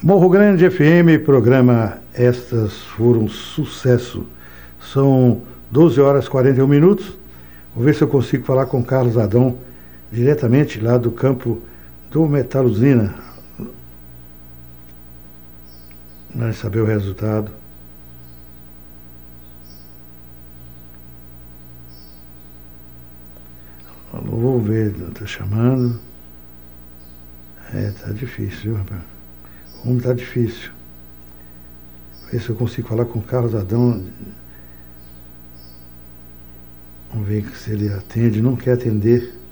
Morro Grande FM, programa Estas Foram Sucesso. São 12 horas e 41 minutos. Vou ver se eu consigo falar com o Carlos Adão, diretamente lá do campo do Metaluzina. Vamos saber o resultado. Vou ver, está chamando. Tá difícil, viu, rapaz? Como tá difícil. Ver se eu consigo falar com o Carlos Adão. Vamos ver se ele atende. Não quer atender.